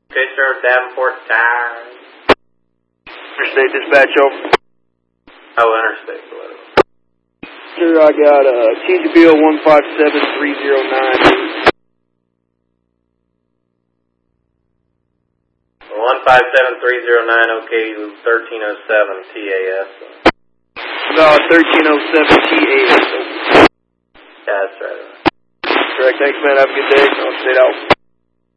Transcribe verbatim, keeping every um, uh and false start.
Fisher, Davenport, Tires. Interstate dispatch, over. Oh, interstate, whatever. Sir, I got uh, T G B L one five seven three zero nine. one five seven three zero nine, okay, thirteen oh seven T A S. No, thirteen oh seven T A S. Yeah, that's right. Correct, thanks man, have a good day. I'll stay out.